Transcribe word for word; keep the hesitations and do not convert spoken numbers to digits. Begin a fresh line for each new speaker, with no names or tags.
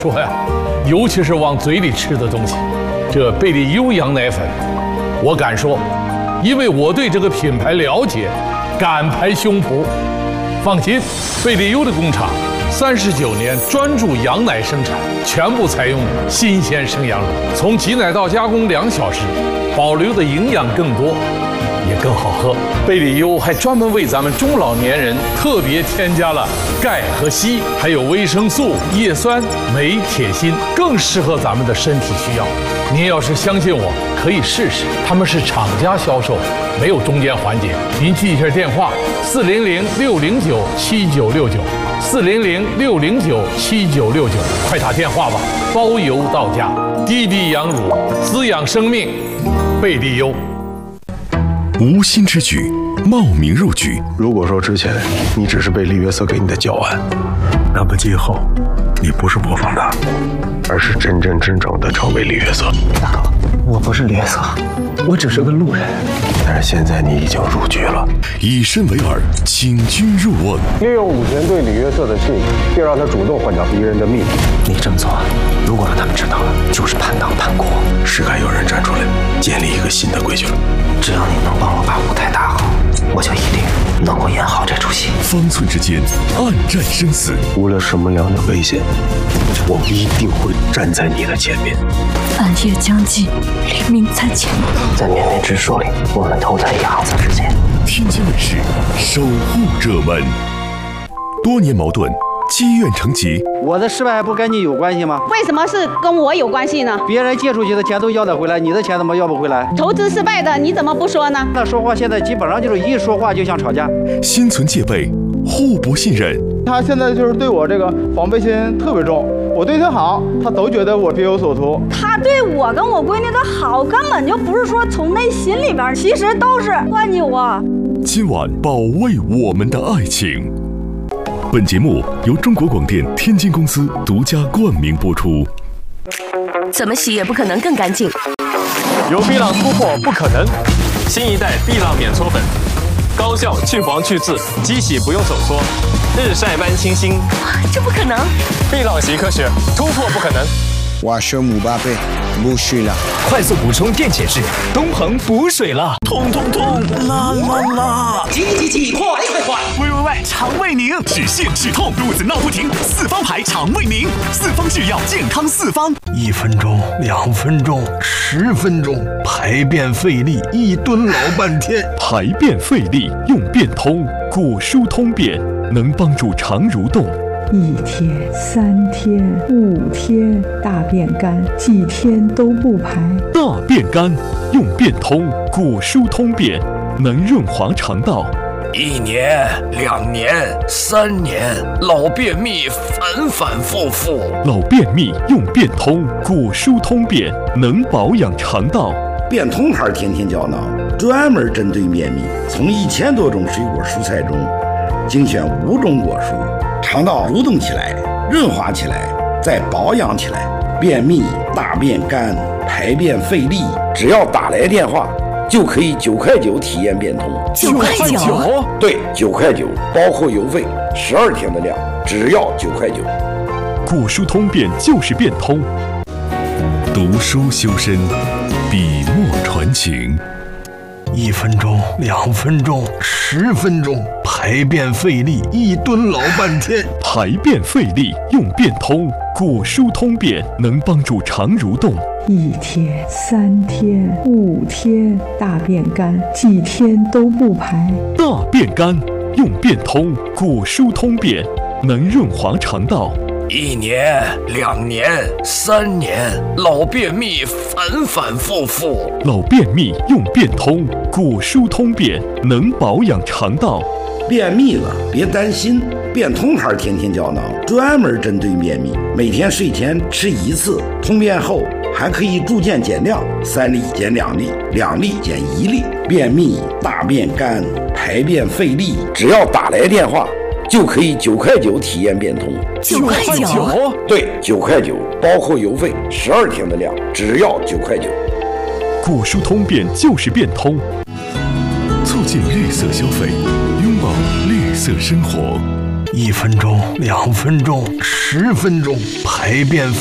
说呀，尤其是往嘴里吃的东西，这贝利优羊奶粉，我敢说，因为我对这个品牌了解，敢拍胸脯。放心，贝利优的工厂三十九年专注羊奶生产，全部采用新鲜生羊乳，从挤奶到加工两小时，保留的营养更多，也更好喝。贝利优还专门为咱们中老年人特别添加了钙和硒，还有维生素、叶酸、镁、铁、锌，更适合咱们的身体需要。您要是相信我，可以试试。他们是厂家销售，没有中间环节。您记一下电话：四零零六零九七九六九，四零零六零九七九六九，快打电话吧，包邮到家。滴滴羊乳，滋养生命，贝利优。
无心之举，冒名入局。
如果说之前你只是被李约瑟给你的教案，那么今后你不是模仿他，而是真真正正的成为李约瑟。
大哥，我不是李约瑟，我只是个路人。
但是现在你已经入局了。
以身为饵，请君入瓮。
利用武田对李约瑟的信任，并让他主动换掉敌人的命。
你这么做，如果让他们知道了，就是叛党叛国。
是该有人站出来，建立一个新的规矩了。
只要你能帮我把舞台打好，我就一定能够演好这出戏。
方寸之间，暗战生死。
无论什么样的危险，我们一定会站在你的前面。
暗夜将近，黎明在前。
在绵绵之树里，我们都在鸭子之间。
天津卫视守护者们，多年矛盾积怨成疾。
我的失败不跟你有关系吗？
为什么是跟我有关系呢？
别人借出去的钱都要得回来，你的钱怎么要不回来？
投资失败的你怎么不说呢？
那说话现在基本上就是一说话就像吵架，
心存戒备，互不信任。
他现在就是对我这个防备心特别重，我对他好，他都觉得我别有所图。
他对我跟我闺女的好，根本就不是说从内心里边，其实都是惯着我。
今晚保卫我们的爱情。本节目由中国广电天津公司独家冠名播出。
怎么洗也不可能更干净。
由碧浪突破不可能，新一代碧浪免搓粉，高效去黄去渍，机洗不用手搓，日晒般清新。
这不可能！
碧浪洗科学，突破不可能。
我说姆巴贝不水了，
快速补充电解质，东恒补水了，
痛痛痛，啦啦啦，
急急急，快快快！
喂喂喂，肠胃宁，止泻止痛，肚子闹不停，四方牌肠胃宁，四方制药，健康四方。
一分钟，两分钟，十分钟，排便费力，一蹲老半天。
排便费力用便通，果蔬通便，能帮助肠蠕动。
一天、三天、五天，大便干，几天都不排。
大便干用便通，果蔬通便，能润滑肠道。
一年、两年、三年，老便秘反反复复。
老便秘用便通，果蔬通便，能保养肠道。
便通牌天天胶囊，专门针对便秘，从一千多种水果蔬菜中精选五种果蔬。肠道蠕动起来，润滑起来，再保养起来。便秘、大便干、排便费力，只要打来电话，就可以九块九体验变通。
九块九？
对，九块九，包括邮费，十二天的量，只要九块九。
果蔬通便就是变通。读书修身，笔墨传情。
一分钟，两分钟，十分钟，排便费力，一蹲老半天。
排便费力用便通，果蔬通便，能帮助肠蠕动。
一天、三天、五天，大便干，几天都不排。
大便干用便通，果蔬通便，能润滑肠道。
一年、两年、三年，老便秘反反复复。
老便秘用便通，果蔬通便，能保养肠道。
便秘了别担心，便通牌天天胶囊专门针对便秘，每天睡前吃一次，通便后还可以逐渐减量，三粒减两粒，两粒减一粒。便秘、大便干、排便费力，只要打来电话，就可以九块九体验变通。
九块九？
对，九块九，包括邮费，十二天的量，只要九块九。
果蔬通便就是变通，促进绿色消费，拥抱绿色生活。
一分钟、两分钟、十分钟，排便